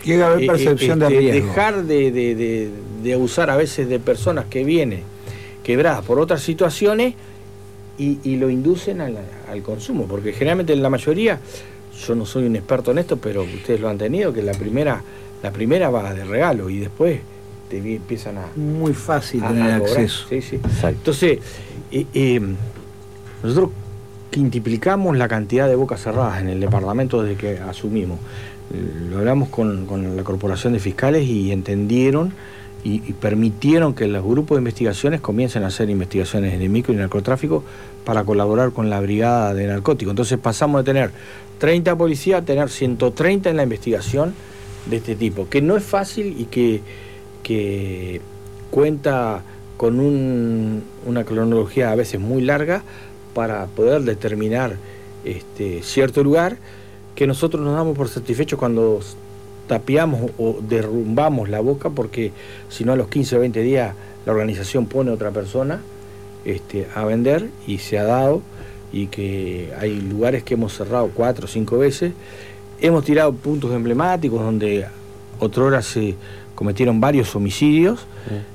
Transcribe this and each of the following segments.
Tiene que haber percepción de riesgo. Dejar de abusar a veces de personas que vienen quebradas por otras situaciones y lo inducen al consumo, porque generalmente la mayoría, yo no soy un experto en esto, pero ustedes lo han tenido, que la primera va de regalo y después te empiezan a... Muy fácil tener acceso. Sí, sí. Entonces, nosotros quintuplicamos la cantidad de bocas cerradas en el departamento desde que asumimos. Lo hablamos con la Corporación de Fiscales y entendieron y permitieron que los grupos de investigaciones comiencen a hacer investigaciones de micro y narcotráfico para colaborar con la brigada de narcóticos. Entonces pasamos de tener 30 policías a tener 130 en la investigación de este tipo, que no es fácil y que cuenta con una cronología a veces muy larga para poder determinar cierto lugar, que nosotros nos damos por satisfechos cuando tapiamos o derrumbamos la boca, porque si no a los 15 o 20 días la organización pone a otra persona a vender, y se ha dado, y que hay lugares que hemos cerrado 4 o 5 veces. Hemos tirado puntos emblemáticos donde otrora se cometieron varios homicidios,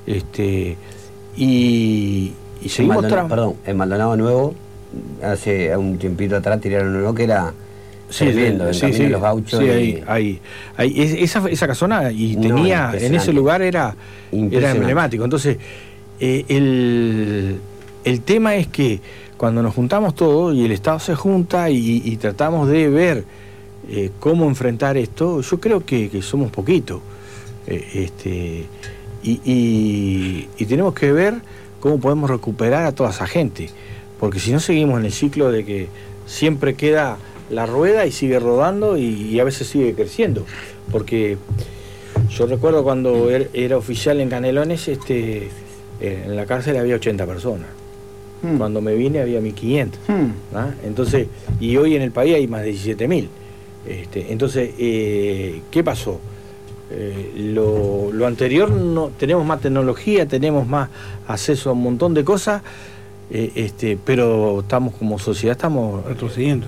y seguimos Perdón, en Maldonado Nuevo, hace un tiempito atrás tiraron uno que era... Sí, tremendo, sí, de los gauchos. Sí, ahí. Esa casona, y tenía, en ese lugar era emblemático. Entonces, el tema es que cuando nos juntamos todos y el Estado se junta y tratamos de ver cómo enfrentar esto, yo creo que somos poquitos. Y tenemos que ver cómo podemos recuperar a toda esa gente, porque si no seguimos en el ciclo de que siempre queda la rueda y sigue rodando y a veces sigue creciendo. Porque yo recuerdo cuando era oficial en Canelones, en la cárcel había 80 personas. Cuando me vine había 1500. Entonces, y hoy en el país hay más de 17.000. Entonces, ¿qué pasó? Lo anterior, no tenemos más tecnología, tenemos más acceso a un montón de cosas, pero estamos como sociedad retrocediendo.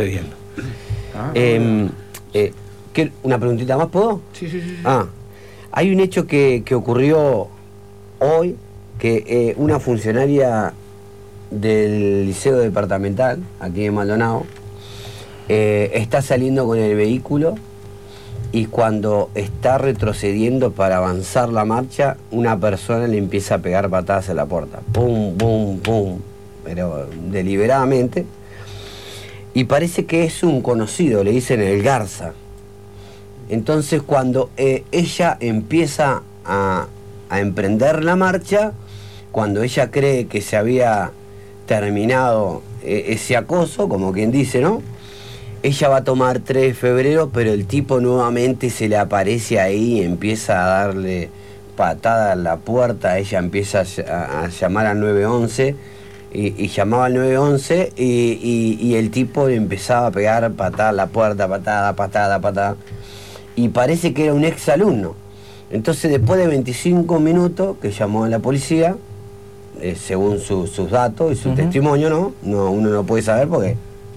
¿Una preguntita más, puedo? Sí. Hay un hecho que ocurrió hoy, que una funcionaria del Liceo Departamental, aquí en Maldonado, está saliendo con el vehículo, y cuando está retrocediendo para avanzar la marcha, una persona le empieza a pegar patadas a la puerta. Pum, pum, pum. Pero deliberadamente. Y parece que es un conocido, le dicen el Garza. Entonces cuando ella empieza a emprender la marcha, cuando ella cree que se había terminado ese acoso, como quien dice, ¿no? Ella va a tomar 3 de febrero, pero el tipo nuevamente se le aparece ahí y empieza a darle patada a la puerta. Ella empieza a llamar al 911 y llamaba al 911 y el tipo le empezaba a pegar patada a la puerta, patada. Y parece que era un ex alumno. Entonces, después de 25 minutos que llamó a la policía, según sus datos y su testimonio, ¿no? Uno no puede saber porque...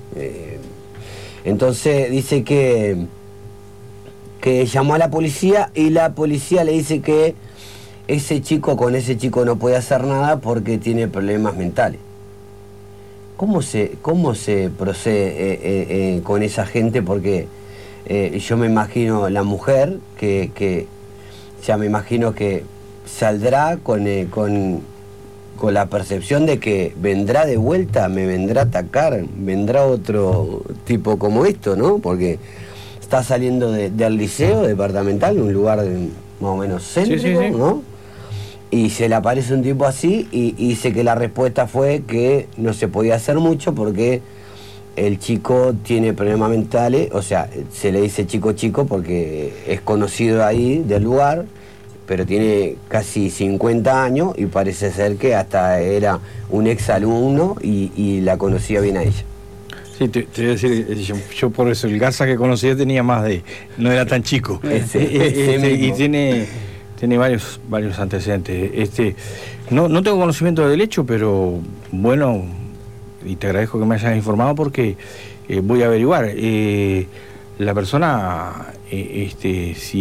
entonces dice que llamó a la policía y la policía le dice que con ese chico no puede hacer nada porque tiene problemas mentales. ¿Cómo se procede con esa gente? Porque yo me imagino la mujer que ya me imagino que saldrá con la percepción de que vendrá de vuelta, me vendrá a atacar, vendrá otro tipo como esto, ¿no? Porque está saliendo del liceo departamental, un lugar más o menos céntrico, ¿no? Y se le aparece un tipo así y dice que la respuesta fue que no se podía hacer mucho porque el chico tiene problemas mentales, o sea, se le dice chico porque es conocido ahí del lugar, pero tiene casi 50 años y parece ser que hasta era un ex alumno y la conocía bien a ella. Sí, te voy a decir, yo por eso el Garza que conocía tenía más de... no era tan chico. Y tiene varios antecedentes. No tengo conocimiento del hecho, pero bueno, y te agradezco que me hayas informado porque voy a averiguar. La persona, si